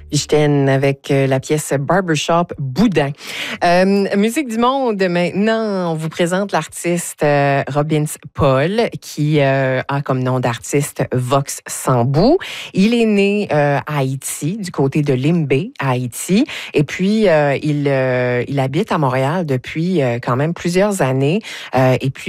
J'étais avec la pièce Barbershop Boudin. Musique du monde, maintenant, on vous présente l'artiste Robin Paul, qui a comme nom d'artiste Vox Sambou. Il est né à Haïti, du côté de Limbé, à Haïti. Et puis, il habite à Montréal depuis quand même plusieurs années. Et puis,